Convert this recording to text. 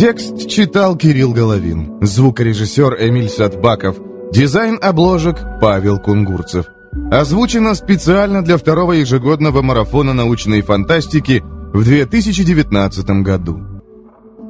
Текст читал Кирилл Головин, звукорежиссер Эмиль Садбаков, дизайн обложек Павел Кунгурцев. Озвучено специально для второго ежегодного марафона научной фантастики в 2019 году.